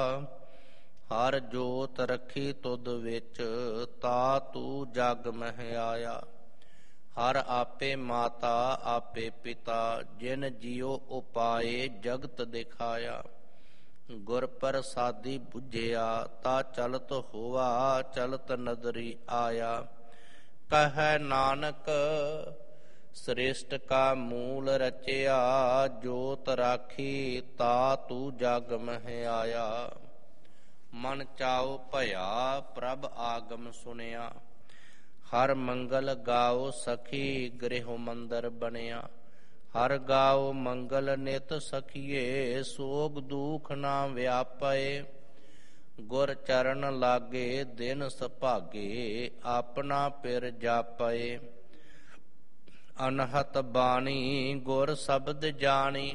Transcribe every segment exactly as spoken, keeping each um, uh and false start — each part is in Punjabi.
ਹਰ ਜੋਤ ਰੱਖੀ ਤੁਧ ਵਿੱਚ, ਤਾ ਤੂੰ ਜਗ ਮਹਿ ਆਇਆ। ਹਰ ਆਪੇ ਮਾਤਾ ਆਪੇ ਪਿਤਾ, ਜਿਨ ਜਿਉ ਉਪਾਏ ਜਗਤ ਦਿਖਾਇਆ। ਗੁਰ ਪ੍ਰਸਾਦੀ ਬੁਝਿਆ, ਤਾ ਚਲਤ ਹੋਆ ਚਲਤ ਨਦਰੀ ਆਇਆ। ਕਹੈ ਨਾਨਕ ਸ੍ਰੇਸ਼ਟ ਕਾ ਮੂਲ ਰਚਿਆ, ਜੋਤ ਰਾਖੀ ਤਾ ਤੂੰ ਜਗ ਮਹਿ ਆਇਆ। ਮਨ ਚਾਉ ਭਇਆ ਪ੍ਰਭ ਆਗਮ ਸੁਣਿਆ, ਹਰ ਮੰਗਲ ਗਾਓ ਸਖੀ ਗ੍ਰਹਿ ਮੰਦਰ ਬਣਿਆ। ਹਰ ਗਾਓ ਮੰਗਲ ਨਿਤ ਸਖੀਏ, ਸੋਗ ਦੁਖ ਨਾ ਵਿਆਪੇ। ਗੁਰ ਚਰਨ ਲਾਗੇ ਦਿਨ ਸੁਭਾਗੇ, ਆਪਣਾ ਪਿਰ ਜਾਪੇ। ਅਨਹਤ ਬਾਣੀ ਗੁਰ ਸ਼ਬਦ ਜਾਣੀ,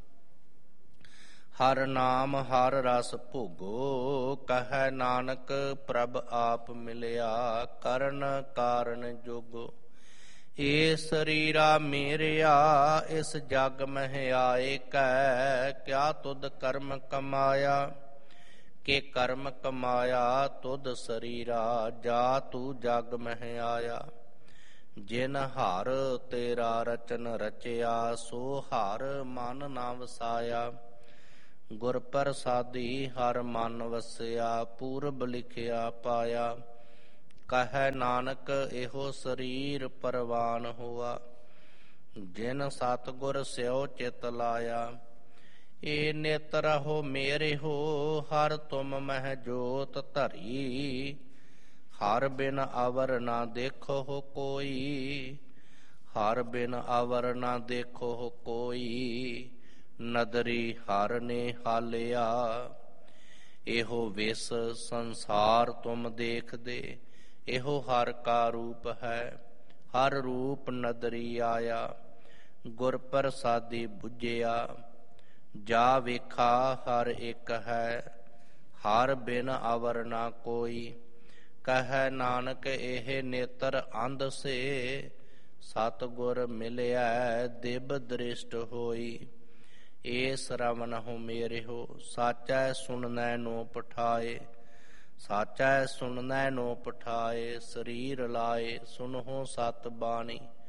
ਹਰ ਨਾਮ ਹਰ ਰਸ ਭੋਗੋ। ਕਹੈ ਨਾਨਕ ਪ੍ਰਭ ਆਪ ਮਿਲਿਆ, ਕਰਨ ਕਾਰਨ ਜੋਗੋ। ਏ ਸਰੀਰਾ ਮੇਰਿਆ ਇਸ ਜਗ ਮਹਿ ਆਏ ਕੈ, ਕਿਆ ਤੁਧ ਕਰਮ ਕਮਾਇਆ। ਕਿ ਕਰਮ ਕਮਾਇਆ ਤੁਧ ਸਰੀਰਾ, ਜਾ ਤੂੰ ਜਗ ਮਹਿ ਆਇਆ। ਜਿਨ ਹਰ ਤੇਰਾ ਰਚਨ ਰਚਿਆ, ਸੋ ਹਰ ਮਨ ਨਾ ਵਸਾਇਆ। ਗੁਰ ਪ੍ਰਸਾਦੀ ਹਰ ਮਨ ਵਸਿਆ, ਪੂਰਬ ਲਿਖਿਆ ਪਾਇਆ। ਕਹੈ ਨਾਨਕ ਇਹੋ ਸਰੀਰ ਪਰਵਾਨ ਹੋਆ, ਜਿਨ ਸਤਿਗੁਰ ਸਿਉ ਚਿਤ ਲਾਇਆ। ਏ ਨਿਤ ਰਹੋ ਮੇਰੇ ਹੋ, ਹਰ ਤੁਮ ਮਹਿ ਜੋਤ ਧਰੀ। ਹਰ ਬਿਨ ਅਵਰ ਨਾ ਦੇਖੋ ਕੋਈ, ਹਰ ਬਿਨ ਅਵਰ ਨਾ ਦੇਖੋ ਕੋਈ। ਨਦਰੀ ਹਰ ਨੇ ਹਾਲਿਆ, ਇਹੋ ਵਿਸ ਸੰਸਾਰ ਤੁਮ ਦੇਖਦੇ। ਇਹੋ ਹਰ ਕਾ ਰੂਪ ਹੈ, ਹਰ ਰੂਪ ਨਦਰੀ ਆਇਆ। ਗੁਰ ਪ੍ਰਸਾਦੀ ਬੁਝਿਆ, ਜਾ ਵੇਖਾ ਹਰ ਇੱਕ ਹੈ। ਹਰ ਬਿਨ ਅਵਰ ਨਾ ਕੋਈ, ਕਹੈ ਨਾਨਕ ਇਹ ਨੇਤਰ ਅੰਧ ਸੇ। ਸਤਿਗੁਰ ਮਿਲਿਆ ਦਿਵ ਦ੍ਰਿਸ਼ਟ ਹੋਈ, ਏ ਸ਼ਰਵਣਹੁ ਮੇਰੇ ਹੋ। ਸਾਚੈ ਸੁਣਨੈ ਨੋ ਪਠਾਏ, ਸਾਚੈ ਸੁਣਨੈ ਨੋ ਪਠਾਏ। ਸਰੀਰ ਲਾਏ ਸੁਨਹੁ ਸਤ ਬਾਣੀ,